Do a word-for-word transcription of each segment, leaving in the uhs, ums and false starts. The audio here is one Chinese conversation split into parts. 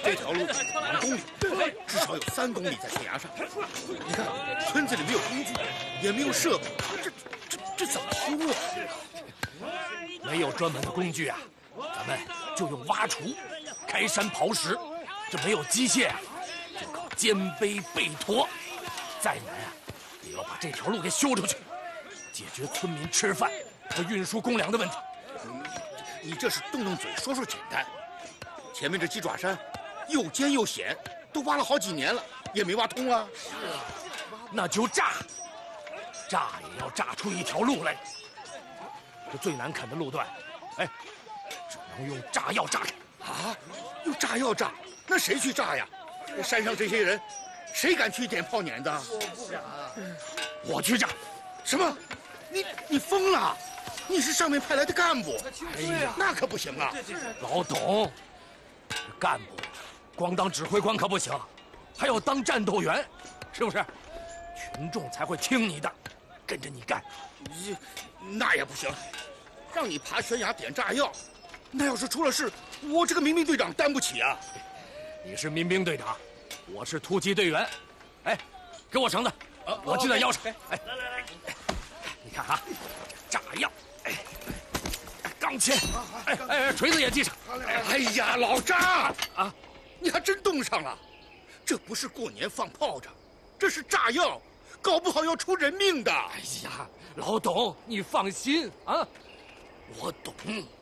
这条路两公里，至少有三公里在悬崖上。你看，村子里没有工具，也没有设备，这这这怎么修啊？ 没有专门的工具啊，咱们就用挖锄、开山刨石。这没有机械啊，就靠肩背背驮。再难啊，也要把这条路给修出去，解决村民吃饭和运输公粮的问题。 你你这是动动嘴说说简单，前面这鸡爪山又尖又险，都挖了好几年了，也没挖通啊。 是啊，那就炸，炸也要炸出一条路来。这最难啃的路段，哎，只能用炸药炸开。 啊，用炸药炸？那谁去炸呀？山上这些人，谁敢去点炮碾子？ 我不敢。 我去炸。 什么？你你疯了？你是上面派来的干部？ 哎呀， 那可不行啊！ 老董，这干部光当指挥官可不行，还要当战斗员，是不是？群众才会听你的，跟着你干。 你那也不行，让你爬悬崖点炸药，那要是出了事，我这个民兵队长担不起啊！ 你是民兵队长，我是突击队员。哎，给我绳子，我系在腰上。哎，来来来，你看啊，炸药，哎，钢钎，哎哎，锤子也系上。 哎呀，老张啊，你还真动上了！这不是过年放炮仗，这是炸药，搞不好要出人命的。 哎呀，老董，你放心啊，我懂。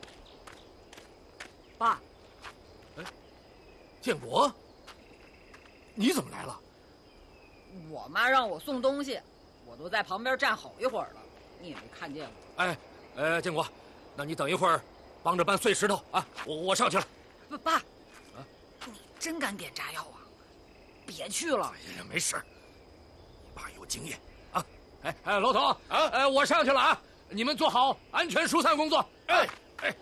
爸。 建国，你怎么来了？ 我妈让我送东西，我都在旁边站好一会儿了，你也没看见我。 哎，呃，建国，那你等一会儿，帮着搬碎石头啊！我我上去了。 不，爸，啊，真敢点炸药啊！别去了。 哎呀，没事，你爸有经验啊。哎哎，老董啊，哎，我上去了啊，你们做好安全疏散工作。哎哎。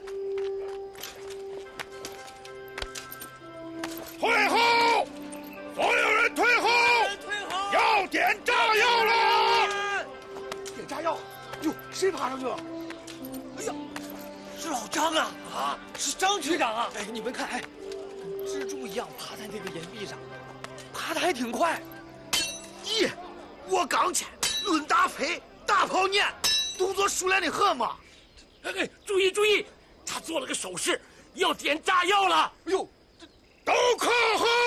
退后！所有人退后！ 退后！ 要点炸药了！ 点炸药！哟，谁爬上去了？哎呀，是老张啊！啊，是张局长啊！哎，你们看，哎，蜘蛛一样爬在那个岩壁上，爬得还挺快。 咦，我刚去，论打飞，大炮撵，动作熟练的很嘛。 哎哎，注意注意，他做了个手势，要点炸药了。 哎呦！ 都靠后！